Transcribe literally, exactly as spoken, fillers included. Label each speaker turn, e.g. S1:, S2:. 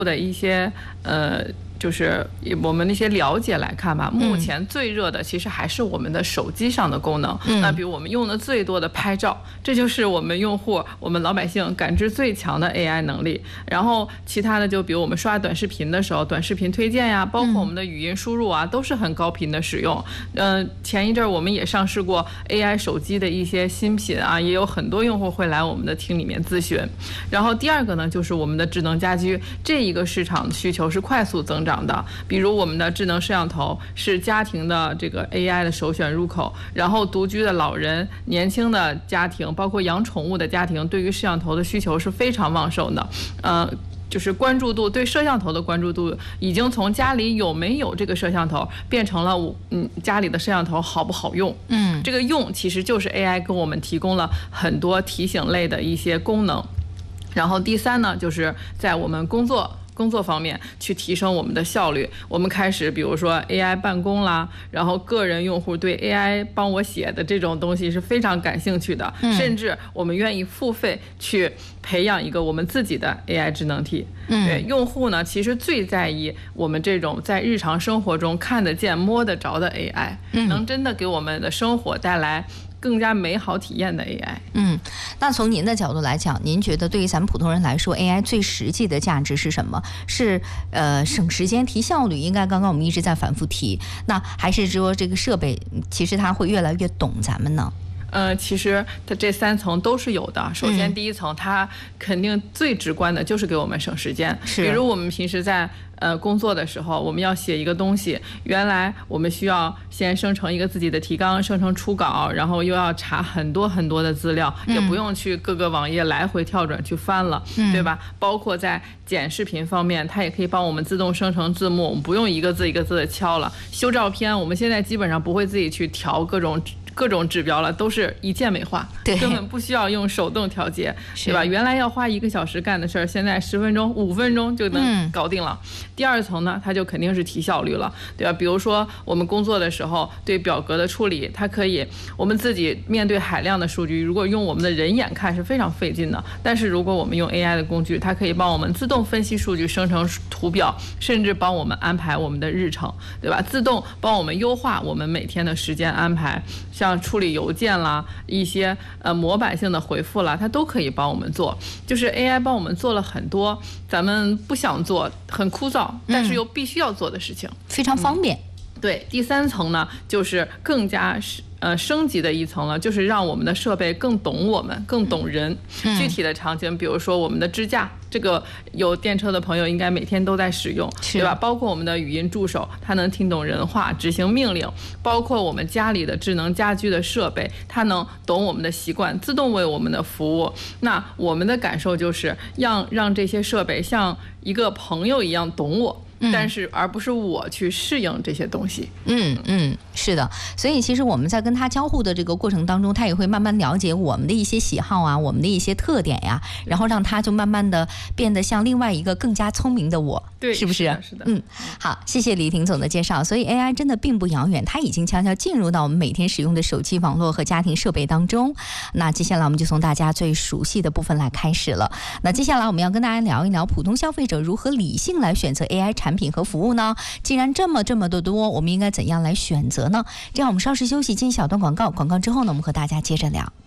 S1: 的一些呃。就是我们那些了解来看吧，目前最热的其实还是我们的手机上的功能。嗯、那比如我们用的最多的拍照，这就是我们用户、我们老百姓感知最强的 A I 能力。然后其他的就比如我们刷短视频的时候，短视频推荐呀，包括我们的语音输入啊，都是很高频的使用。嗯、呃，前一阵我们也上市过 A I 手机的一些新品啊，也有很多用户会来我们的厅里面咨询。然后第二个呢，就是我们的智能家居，这一个市场需求是快速增长的，比如我们的智能摄像头是家庭的这个 A I 的首选入口，然后独居的老人、年轻的家庭，包括养宠物的家庭，对于摄像头的需求是非常旺盛的。呃，就是关注度，对摄像头的关注度已经从家里有没有这个摄像头，变成了我嗯家里的摄像头好不好用。嗯，这个用其实就是 A I 给我们提供了很多提醒类的一些功能。然后第三呢，就是在我们工作。工作方面去提升我们的效率，我们开始比如说 A I 办公啦，然后个人用户对 A I 帮我写的这种东西是非常感兴趣的，嗯、甚至我们愿意付费去培养一个我们自己的 A I 智能体。嗯、对用户呢，其实最在意我们这种在日常生活中看得见、摸得着的 A I，嗯、能真的给我们的生活带来更加美好体验的 A I。
S2: 嗯，那从您的角度来讲，您觉得对于咱们普通人来说 A I 最实际的价值是什么？是呃省时间提效率，应该刚刚我们一直在反复提，那还是说这个设备其实它会越来越懂咱们呢？
S1: 呃，其实它这三层都是有的。首先，第一层它肯定最直观的就是给我们省时间。比如我们平时在呃工作的时候，我们要写一个东西，原来我们需要先生成一个自己的提纲，生成初稿，然后又要查很多很多的资料，嗯、也不用去各个网页来回跳转去翻了，嗯、对吧？包括在剪视频方面，它也可以帮我们自动生成字幕，我们不用一个字一个字的敲了。修照片，我们现在基本上不会自己去调各种。各种指标了，都是一键美化，根本不需要用手动调节，对吧？原来要花一个小时干的事儿，现在十分钟、五分钟就能搞定了。嗯、第二层呢，它就肯定是提效率了，对吧？比如说我们工作的时候，对表格的处理，它可以我们自己面对海量的数据，如果用我们的人眼看是非常费劲的，但是如果我们用 A I 的工具，它可以帮我们自动分析数据，生成图表，甚至帮我们安排我们的日程，对吧？自动帮我们优化我们每天的时间安排。像处理邮件啦，一些呃模板性的回复啦，它都可以帮我们做。就是 A I 帮我们做了很多咱们不想做、很枯燥，但是又必须要做的事情，嗯、
S2: 非常方便。
S1: 嗯、对，第三层呢，就是更加是。呃，升级的一层了，就是让我们的设备更懂我们，更懂人。嗯、具体的场景，比如说我们的支架，这个有电车的朋友应该每天都在使用，对吧？包括我们的语音助手，它能听懂人话，执行命令；包括我们家里的智能家居的设备，它能懂我们的习惯，自动为我们的服务。那我们的感受就是让让这些设备像一个朋友一样懂我。但是而不是我去适应这些东西。
S2: 嗯嗯，是的。所以其实我们在跟他交互的这个过程当中，他也会慢慢了解我们的一些喜好啊，我们的一些特点呀，然后让他就慢慢的变得像另外一个更加聪明的我。
S1: 对，
S2: 是不是？
S1: 是的，是的。
S2: 嗯，好，谢谢李婷总的介绍。所以 A I 真的并不遥远，它已经悄悄进入到我们每天使用的手机网络和家庭设备当中。那接下来我们就从大家最熟悉的部分来开始了。那接下来我们要跟大家聊一聊普通消费者如何理性来选择 A I 产品和服务呢？既然这么这么的多，我们应该怎样来选择呢？这样我们稍事休息，进一小段广告，广告之后呢，我们和大家接着聊。